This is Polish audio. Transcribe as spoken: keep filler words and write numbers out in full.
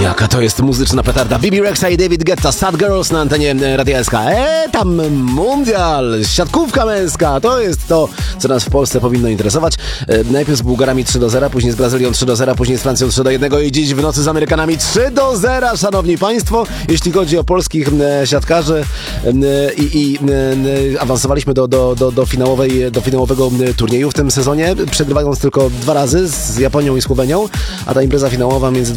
Jaka to jest muzyczna petarda. Bibi Rexa i David Guetta, Sad Girls na antenie Radia S K. E, tam mundial, siatkówka męska, to jest to, co nas w Polsce powinno interesować. E, najpierw z Bułgarami trzy do zera, później z Brazylią trzy do zera, później z Francją trzy do jednego i dziś w nocy z Amerykanami trzy do zera, szanowni państwo. Jeśli chodzi o polskich e, siatkarzy e, i, i e, awansowaliśmy do, do, do, do, finałowej, do finałowego e, turnieju w tym sezonie, przegrywając tylko dwa razy z Japonią i Słowenią, a ta impreza finałowa między